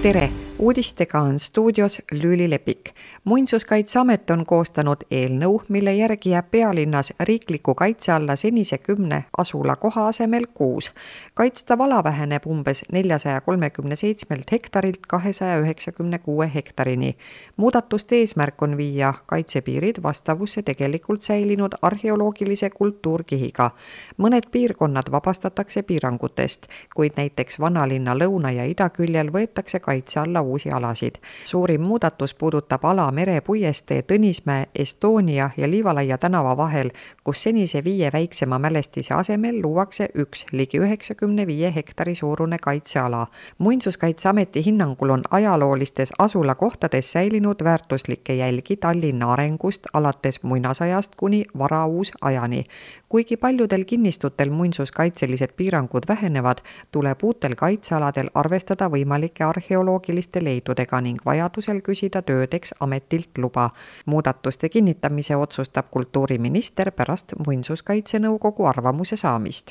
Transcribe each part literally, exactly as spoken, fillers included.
Tere! Uudistega on stuudios Lüüli Lepik. Muinsuskaitseamet on koostanud eelnõu, mille järgi jääb pealinnas riikliku kaitse alla senise kümne asula koha asemel kuus. Kaitstav ala väheneb umbes neljasada kolmekümne seitse hektarilt kahesaja üheksakümne kuue hektarini. Muudatuste eesmärk on viia kaitsepiirid vastavusse tegelikult säilinud arheoloogilise kultuurkihiga. Mõned piirkonnad vabastatakse piirangutest, kuid näiteks vanalinna lõuna- ja idaküljel võetakse kaitse alla uusi alasid. Suurim muudatus puudutab ala merepuiestee Tõnismäe, Estonia ja Liivalaia tänava vahel, kus senise viie väiksema mälestise asemel luuakse üks ligi üheksakümne viie hektari suurune kaitseala. Muinsuskaitseameti hinnangul on ajaloolistes asulakohtades säilinud väärtuslikke jälgi Tallinna arengust alates muinasajast kuni varauus ajani. Kuigi paljudel kinnistutel muinsuskaitselised piirangud vähenevad, tuleb uutel kaitsealadel arvestada võimalike arheoloogiliste leidudega ning vajadusel küsida töödeks ametilt luba. Muudatuste kinnitamise otsustab kultuuriminister pärast muinsuskaitsenõukogu arvamuse saamist.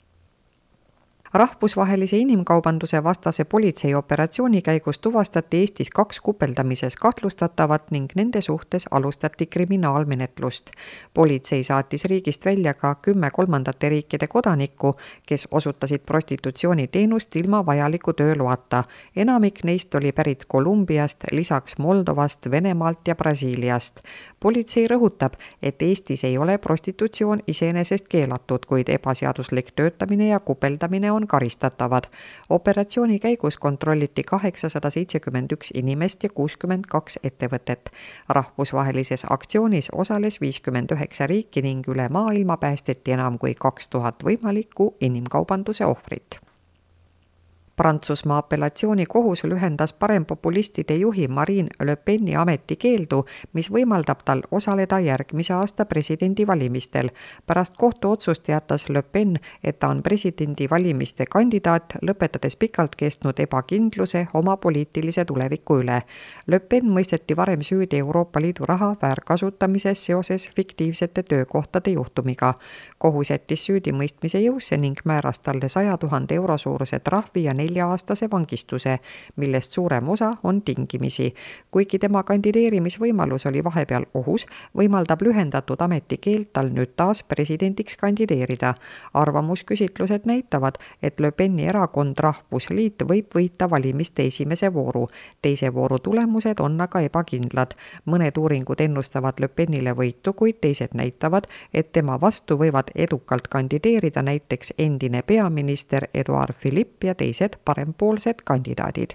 Rahvusvahelise inimkaubanduse vastase politseioperatsiooni käigus tuvastati Eestis kaks kupeldamises kahtlustatavat ning nende suhtes alustati kriminaalmenetlust. Politsei saatis riigist välja ka kümme kolmandate riikide kodanikku, kes osutasid prostitutsiooniteenust ilma vajaliku tööloata. Enamik neist oli pärit Kolumbiast, lisaks Moldovast, Venemaalt ja Brasiiliast. Politsei rõhutab, et Eestis ei ole prostitutsioon iseenesest keelatud, kuid ebaseaduslik töötamine ja kupeldamine on karistatavad. Operatsiooni käigus kontrolliti kaheksasada seitsekümmend üks inimest ja kuuskümmend kaks ettevõtet. Rahvusvahelises aktsioonis osales viiskümmend üheksa riiki ning üle maailma päästeti enam kui kaks tuhat võimalikku inimkaubanduse ohvrit. Prantsusmaa apellatsioonikohus lühendas parempopulistide juhi Marine Le Peni ametikeeldu, mis võimaldab tal osaleda järgmise aasta presidendivalimistel. Pärast kohtuotsust teatas Le Pen, et ta on presidendivalimiste kandidaat, lõpetades pikalt kestnud ebakindluse oma poliitilise tuleviku üle. Le Pen mõisteti varem süüdi Euroopa Liidu raha väärkasutamises seoses fiktiivsete töökohtade juhtumiga. Kohus jättis süüdimõistmise jõusse ning määras talle saja tuhande euro suuruse trahvi ja nelja-aastase vangistuse, millest suurem osa on tingimisi. Kuigi tema kandideerimisvõimalus oli vahepeal ohus, võimaldab lühendatud ametikeeld tal nüüd taas presidendiks kandideerida. Arvamusküsitlused näitavad, et Le Peni erakond Rahvusliit võib võita valimiste esimese vooru. Teise vooru tulemused on aga ebakindlad. Mõned uuringud ennustavad Le Penile võitu, kuid teised näitavad, et tema vastu võivad edukalt kandideerida näiteks endine peaminister Edouard Philippe ja teised parempoolsed kandidaadid.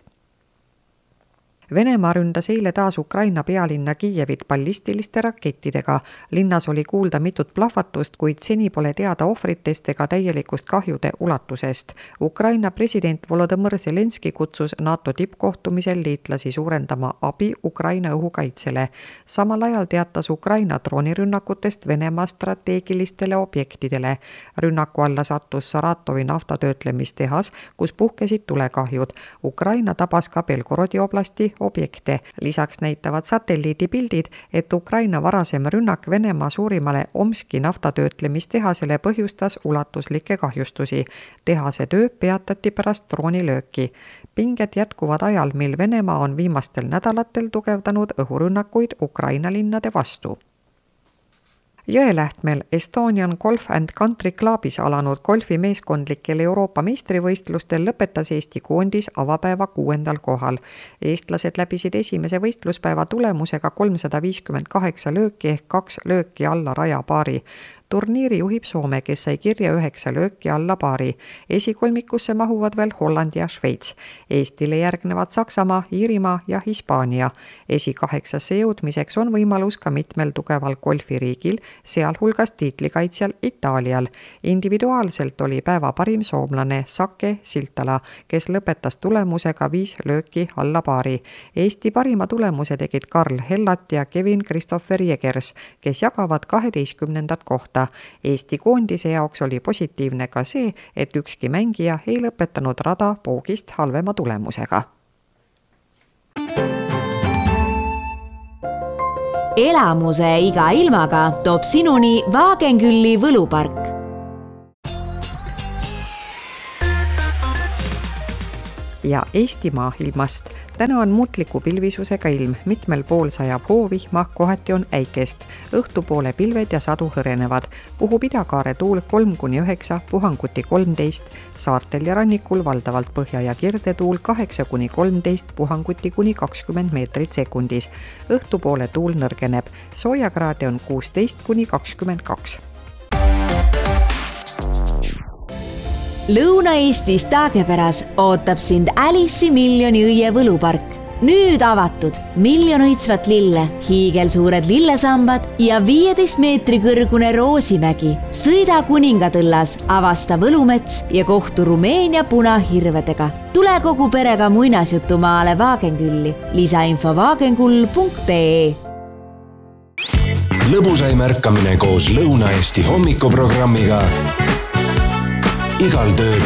Venemaa ründas eile taas Ukraina pealinna Kiievit ballistiliste rakettidega. Linnas oli kuulda mitut plahvatust, kuid seni pole teada ohvritest ega täielikust kahjude ulatusest. Ukraina president Volodõmõr Zelenski kutsus NATO tippkohtumisel liitlasi suurendama abi Ukraina õhukaitsele. Samal ajal teatas Ukraina droonirünnakutest Venemaa strateegilistele objektidele. Rünnaku alla sattus Saratovi naftatöötlemistehas, kus puhkesid tulekahjud. Ukraina tabas ka Belgorodi oblasti objekte. Lisaks näitavad satelliidipildid, et Ukraina varasem rünnak Venemaa suurimale Omski naftatöötlemistehasele põhjustas ulatuslikke kahjustusi. Tehase töö peatati pärast droonilööki. Pinged jätkuvad ajal, mil Venemaa on viimastel nädalatel tugevdanud õhurünnakuid Ukraina linnade vastu. Jõelähtmel Estonian Golf and Country Clubis alanud golfimeeskondlikel Euroopa meistrivõistlustel lõpetas Eesti koondis avapäeva kuuendal kohal. Eestlased läbisid esimese võistluspäeva tulemusega kolmsada viiskümmend kaheksa lööki ehk kaks lööki alla rajapaari. Turniiri juhib Soome, kes sai kirja üheksa lööki alla paari. Esikolmikusse mahuvad veel Holland ja Šveits. Eestile järgnevad Saksamaa, Iirimaa ja Hispaania. Esi kaheksasse jõudmiseks on võimalus ka mitmel tugeval golfiriigil, sealhulgas tiitlikaitsjal Itaalial. Individuaalselt oli päeva parim soomlane Sake Siltala, kes lõpetas tulemusega viis lööki alla paari. Eesti parima tulemuse tegid Karl Hellat ja Kevin Christopher Jegers, kes jagavad kaheteistkümnendat kohta. Eesti koondise jaoks oli positiivne ka see, et ükski mängija ei lõpetanud rada poogist halvema tulemusega. Elamuse iga ilmaga toob sinuni Wagenkülli võlupark. ja Eestimaa ilmast. Täna on muutliku pilvisusega ilm, mitmel pool sajab hoovihma, kohati on äikest. Õhtupoole pilved ja sadu hõrenevad. Puhub idakaare tuul kolm kuni üheksa, puhanguti kolmteist, saartel ja rannikul valdavalt põhja- ja kirdetuul kaheksa kuni kolmteist, puhanguti kuni kakskümmend meetrit sekundis. Õhtupoole tuul nõrgeneb, soojakraade on kuusteist kuni kakskümmend kaks. Lõuna-Eestis Taagepäras ootab sind Alice'i miljoni õie võlupark. Nüüd avatud miljon õitsvat lille, hiigelsuured lillesambad ja viieteist meetri kõrgune Roosimägi. Sõida Kuningatõllas, avasta võlumets ja kohtu Rumeenia punahirvedega. Tule kogu perega muinasjutumaale Vaagenkülli. Lisainfo vaagenkull punkt ee. Lõbusaim ärkamine koos Lõuna-Eesti hommikuprogrammiga igal töö